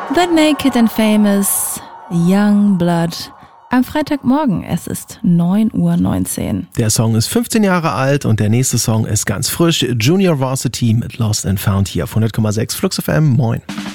The Naked and Famous, Young Blood. Am Freitagmorgen, es ist 9:19 Uhr. Der Song ist 15 Jahre alt und der nächste Song ist ganz frisch. Junior Varsity mit Lost and Found hier auf 100,6 Flux FM. Moin.